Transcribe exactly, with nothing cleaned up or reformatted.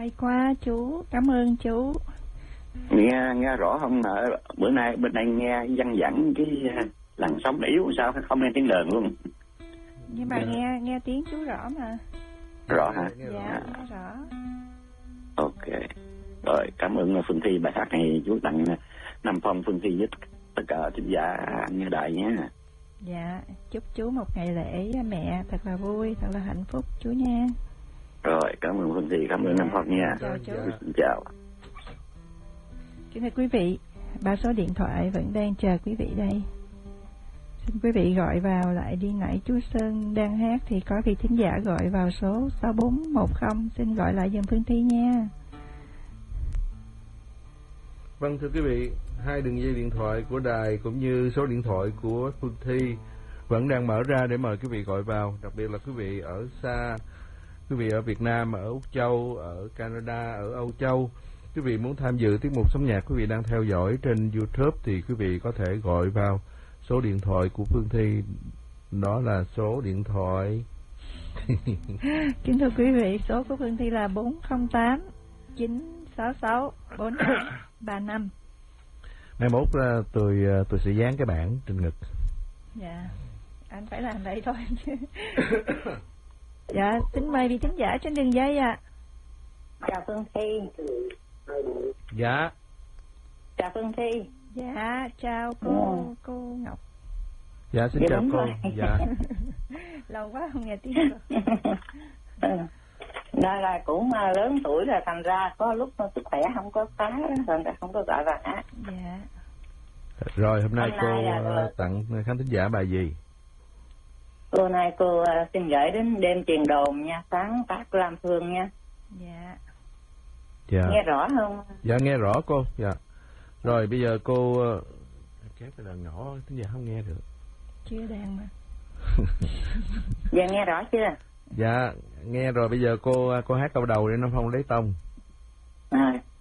Hay quá chú, cảm ơn chú. Nghe nghe rõ không? Mà bữa nay bên đây nghe văng vẳng cái làn sóng yếu sao không nghe tiếng đờn luôn. Nhưng mà nghe nghe tiếng chú rõ mà. Rõ hả? Dạ, dạ. Nghe rõ. Ok. Rồi, cảm ơn Phương Thi. Bài hát này chú tặng Nam Phong, Phương Thi với tất cả thính giả nghe đài nhé. Dạ, chúc chú một ngày lễ mẹ thật là vui, thật là hạnh phúc chú nha. Rồi, cảm ơn Phương Thi, cảm ơn dạ. Nam Phong nha. Chào chú. Xin chào. Kính thưa quý vị, ba số điện thoại vẫn đang chờ quý vị đây. Xin quý vị gọi vào lại đi. Nãy chú Sơn đang hát thì có vị thính giả gọi vào số sáu bốn một không. Xin gọi lại giùm Phương Thi nha. Vâng, thưa quý vị, hai đường dây điện thoại của đài cũng như số điện thoại của Phương Thi vẫn đang mở ra để mời quý vị gọi vào. Đặc biệt là quý vị ở xa, quý vị ở Việt Nam, ở Úc Châu, ở Canada, ở Âu Châu, quý vị muốn tham dự tiết mục Sống Nhạc, quý vị đang theo dõi trên YouTube thì quý vị có thể gọi vào số điện thoại của Phương Thi. Đó là số điện thoại kính thưa quý vị, số của Phương Thi là bốn không tám chín sáu sáu bốn ba năm. Mai mốt tôi tôi sẽ dán cái bảng trên ngực. Dạ, anh phải làm vậy thôi. Dạ, xin mời vị thính giả trên đường dây ạ. À. Chào Phương Thi. Dạ. Chào Phương Thi. Dạ, chào cô ừ. cô Ngọc. Dạ, xin dạ, chào cô. Rồi. Dạ. Lâu quá không nghe tiếng rồi. Đây là cũng lớn tuổi rồi, thành ra có lúc sức khỏe không có khá, thành ra không có gọi vào hát. Dạ. Rồi hôm nay, hôm nay cô là... tặng khán thính giả bài gì? Cô nay cô xin gửi đến đêm tiền đồn nha, sáng tác Lam Phương nha. Dạ. Dạ. Nghe rõ không? Dạ nghe rõ cô. Dạ. Rồi bây giờ cô kéo cái đàn nhỏ thính giả không nghe được. Chưa đang mà. Dạ nghe rõ chưa? Dạ nghe rồi, bây giờ cô cô hát câu đầu để nó không lấy tông. À,